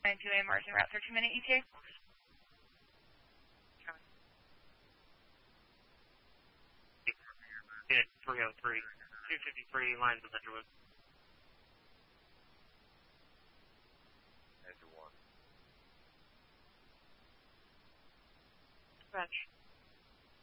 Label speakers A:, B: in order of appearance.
A: 92A Martin Route 13-minute ETA.
B: Hit 303, 253 lines of Edgewood.
C: Edgewood.
A: Roger.